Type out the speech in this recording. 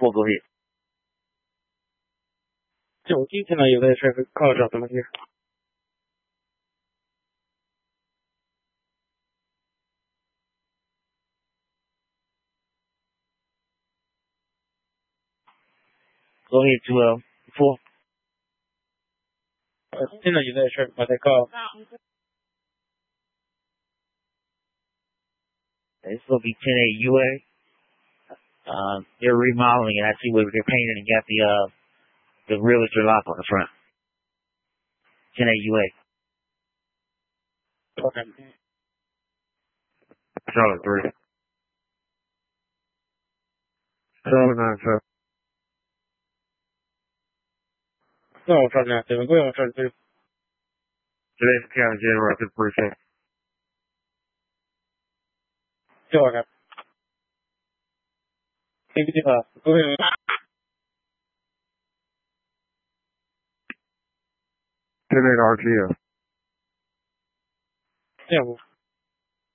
4个月。 酒精现在有的是靠找怎么去？ Go ahead to 4. 现在有的是我在靠。 It's gonna be 10A UA. They're remodeling it. I see where they're painting and got the realtor lock on the front. 10A UA. Okay. Charlotte 3. Charlotte 9, sir. 那我说呢，不用说对。 Today's County Jail Records Briefing. 就我看。这个地方不用。 10-8 RGF. 这样不。